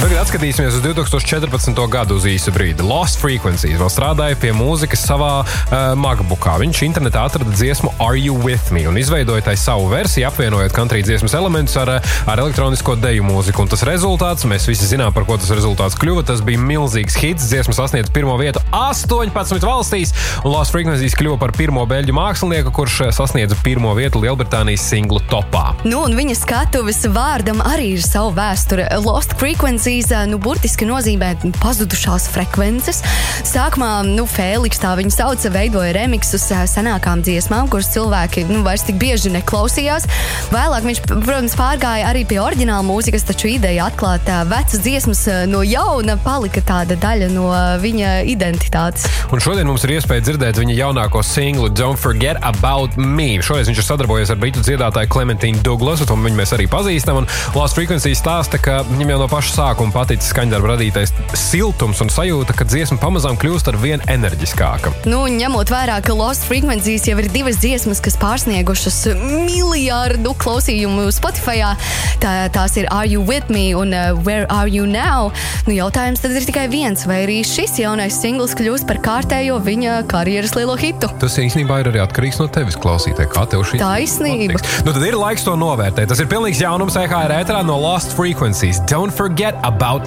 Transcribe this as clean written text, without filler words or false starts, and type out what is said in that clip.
Tagad atskatīsimies uz 2014. gadu uz īsu brīdi. Lost Frequencies vēl strādāja pie mūzikas savā MacBookā. Viņš internetā atrada dziesmu Are You With Me un izveidoja tai savu versiju, apvienojot country dziesmas elementus ar elektronisko deju mūziku. Un tas rezultāts, mēs visi zinām, par ko tas rezultāts kļuva. Tas bija milzīgs hits. Dziesma sasniedza pirmo vietu 18 valstīs. Un Lost Frequencies kļuva par pirmo beļģu mākslinieku, kurš sasniedza pirmo vietu Lielbritānijas singlu topā. Nu, un viņa skatuves vārdam arī ir savu vēsture. Lost Frequencies, burtiski nozīmē pazudušās frekvences. Sākumā, Fēliks tā viņa sauca, veidoja remiksus senākām dziesmām, kuras cilvēki, vairs tik bieži neklausījās. Vēlāk viņš, protams, pārgāja arī pie oriģināla mūzikas, taču ideja atklāt vecas dziesmas no jauna palika tāda daļa no viņa identitātes. Un šodien mums ir iespēja dzirdēt viņa jaunāko singlu Don't Forget About Me. Šoreiz viņš ir sadarbojies ar britu dziedātāju Clementine Douglas, un viņu mēs arī pazīstam. Un Lost Frequencies stāsta, ka viņam jau no paša sākuma paticis skaņdarba radītais siltums un sajūta, ka dziesma pamazām kļūst ar vien enerģiskāka. Ņemot vērā, ka Lost Frequencies jau ir divas dziesmas, kas pārsniegušas miljardu klausījumu Spotifyā. Tās ir Are You With Me un Where Are You Now? Jautājums tad ir tikai viens, vai arī šis jaunais singls kļūst par kārtējo viņa karjeras lielo hitu? Tas īstenībā ir arī atkarīgs no tevis, klausītāji. Kā tev šī taisnība? Tad ir laiks to novērtēt. Tas ir pilnīgs jaunums EHR ēterā no Lost Frequencies. Don't forget about